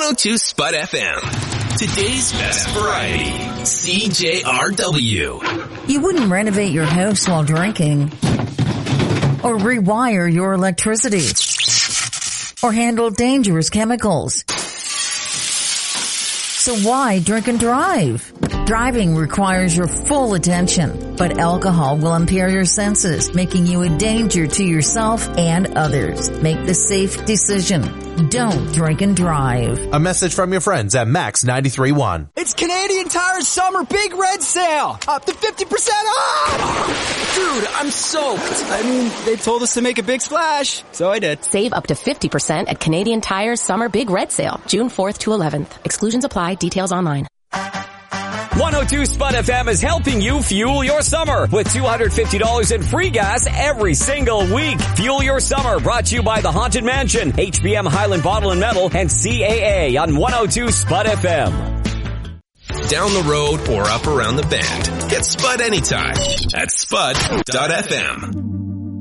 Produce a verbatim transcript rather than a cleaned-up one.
one oh two Spud F M. Today's best variety. C J R W. You wouldn't renovate your house while drinking, or rewire your electricity, or handle dangerous chemicals. So why drink and drive? Driving requires your full attention, but alcohol will impair your senses, making you a danger to yourself and others. Make the safe decision. Don't drink and drive. A message from your friends at Max ninety-three point one. It's Canadian Tire's summer big red sale. Up to fifty percent off! Dude, I'm soaked. I mean, they told us to make a big splash, so I did. Save up to fifty percent at Canadian Tire's summer big red sale, June fourth to eleventh. Exclusions apply. Details online. one oh two Spud F M is helping you fuel your summer with two hundred fifty dollars in free gas every single week. Fuel your summer brought to you by the Haunted Mansion, H B M Highland Bottle and Metal, and C A A on one oh two Spud F M. Down the road or up around the bend. Get Spud anytime at spud dot f m.